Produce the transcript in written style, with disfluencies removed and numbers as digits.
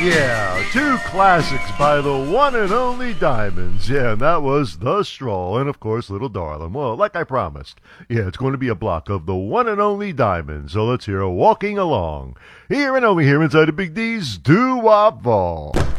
Yeah, two classics by the one and only Diamonds. Yeah, and that was The Stroll and, of course, Little Darling. Well, like I promised. Yeah, it's going to be a block of the one and only Diamonds. So let's hear Walking Along. Here and over here inside of Big D's Doo-Wop Vault.